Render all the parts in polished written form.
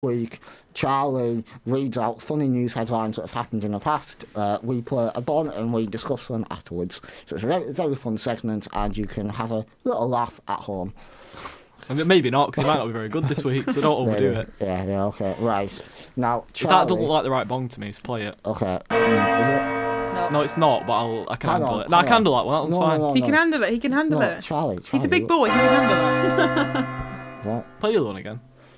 week, Charlie reads out funny news headlines that have happened in the past. We play a bon and we discuss them afterwards. So it's a very, very fun segment, and you can have a little laugh at home. I mean, maybe not, because he might not be very good this week, so don't overdo it. Yeah, okay, right. Now, If Charlie... that doesn't look like the right bong to me, so play it. Okay, is it? No, it's not, but I can Hang handle on, it. No, I hang can on. handle that one, that one's No, fine. no, no, He can handle it. He can handle No, it. Charlie, He's a big boy. He can handle it. Is that... Play the other one again.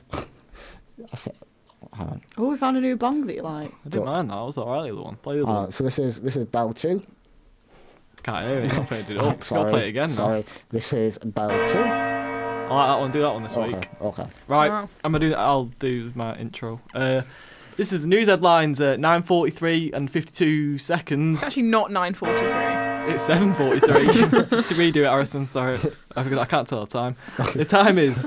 Hang on. Oh, we found a new bong that you like. I didn't mind that, I was alright, the other one. Play the other one. So this is Bell 2. Can't hear it, I've played it up. Sorry, Gotta play it again sorry. now. This is Bell 2. I like that one, do that one this week. Okay. Right, Wow. I'll do my intro. This is news headlines at 9:43 and 52 seconds. It's actually not 9:43. It's 7:43. To redo it, Harrison, sorry. I can't tell the time. The time is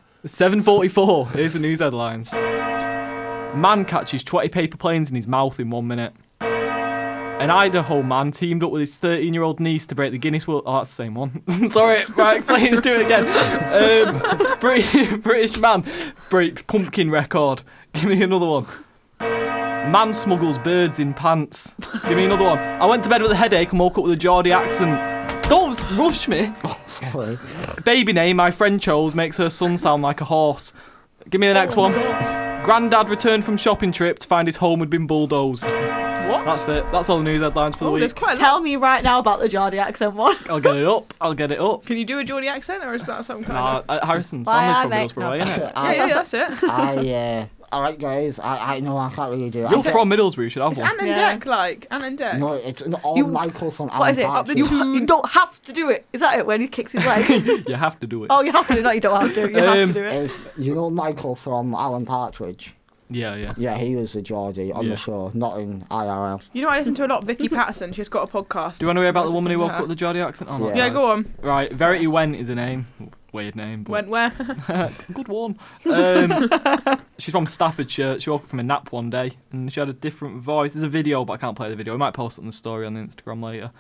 7:44. Here's the news headlines. Man catches 20 paper planes in his mouth in 1 minute. An Idaho man teamed up with his 13-year-old niece to break the Guinness World... Oh, that's the same one. Sorry, right, do it again. British man breaks pumpkin record. Give me another one. Man smuggles birds in pants. Give me another one. I went to bed with a headache and woke up with a Geordie accent. Don't rush me. Sorry. Baby name my friend chose makes her son sound like a horse. Give me the next one. Grandad returned from shopping trip to find his home had been bulldozed. What? That's it. That's all the news headlines for the There's week. quite a lot. Tell me right now about the Geordie accent one. I'll get it up. Can you do a Geordie accent, or is that some kind of... Harrison's Why family's from I make Middlesbrough, isn't it? Yeah, that's it. Alright guys, I know I can't really do it. You're from Middlesbrough, you should have It's one. Ant and Yeah. Dec, like. Ant and Dec. No, it's all Michael from Alan What is it? Partridge. You don't have to do it. Is that it when he kicks his leg? You have to do it. Oh, you have to. No, you don't have to. You have to do it. If you know Michael from Alan Partridge? Yeah. Yeah, he was a Geordie on Yeah. the show, not in IRL. You know, I listen to a lot of Vicky Patterson. She's got a podcast. Do you want to hear about the I woman who listen woke to up her. with the Geordie accent? Oh, no. Yeah, go on. Right, Verity Went is her name. Weird name. But Went where? Good one. She's from Staffordshire. She woke up from a nap one day and she had a different voice. There's a video, but I can't play the video. I might post it on the story on the Instagram later.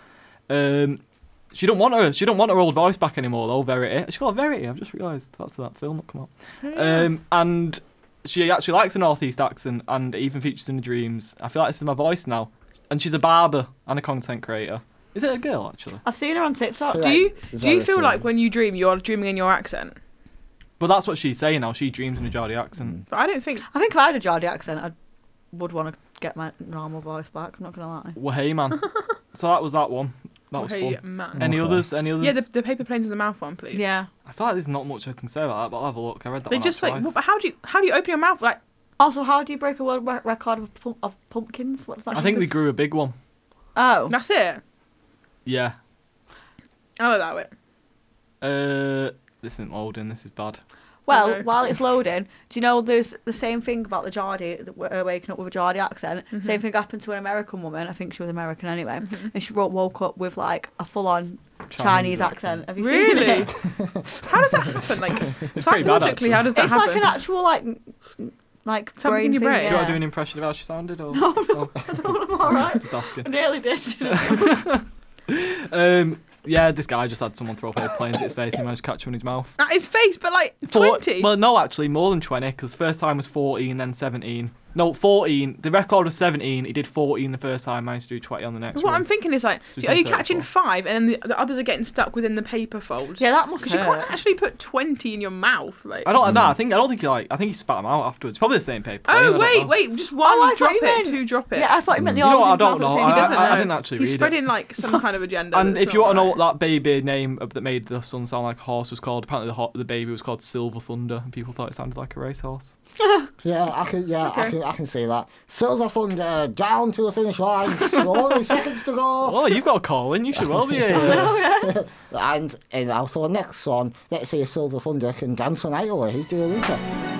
She don't want her old voice back anymore though, Verity. She called Verity, I've just realised. That's that film that come out. And she actually likes a northeast accent and it even features in the dreams. I feel like this is my voice now. And she's a barber and a content creator. Is it a girl actually? I've seen her on TikTok. So- Do you Very feel true. like when you dream, you're dreaming in your accent? But that's what she's saying now. She dreams in a Geordie accent. But I don't think. I think if I had a Geordie accent, I would want to get my normal voice back. I'm not going to lie. Well, hey man. So that was that one. That was Hey, fun. man. Any Okay. others? Any others? Yeah, the paper planes in the mouth one, please. Yeah. I feel like there's not much I can say about that, but I'll have a look. I read that They one just out like. twice. But how do you open your mouth like? Also, how do you break a world record of pumpkins? What does that I think they mean? grew a big one. Oh. That's it. Yeah. I'll allow it. This isn't loading. This is bad. Well, Okay. while it's loading, do you know there's the same thing about the Geordie, waking up with a Geordie accent? Same thing happened to an American woman. I think she was American anyway. And she woke up with like a full-on Chinese accent. Have you seen Really? it? How does that happen? Like pretty bad, psychologically, how does that It's happen? like an actual like Something brain in your thing, brain? Do you want to do Yeah. an impression of how she sounded? Or? I'm all right. Just asking. I nearly did. Yeah, this guy just had someone throw paper planes at his face and he managed to catch him in his mouth. At his face, but like 20. Well, no, actually, more than 20, because first time was 14, then 17. No, 14. The record was 17. He did 14 the first time, managed to do 20 on the next what one. I'm thinking is like, So he's are you on catching 34. 5 and then the others are getting stuck within the paper folds? Yeah, that must Because you hurt. can't actually put 20 in your mouth. Like. I don't know. I don't think I think he spat them out afterwards. Probably the same paper. plane, I Oh don't know. wait, just one I thought drop you it, meant- two drop it. Yeah, I thought you meant the You know old what, I don't mouth know. at the He same doesn't I know. didn't actually He's read it. spreading like some kind of agenda. And that's if you not want to know right. what that baby name that made the son sound like a horse was called, apparently the baby was called Silver Thunder, and people thought it sounded like a racehorse. Yeah, I Okay. can see that. Silver Thunder down to the finish line. Only seconds to go. Oh, you've got a call in. You should well be here. And also next song, let's see if Silver Thunder can dance the night away. He's doing it.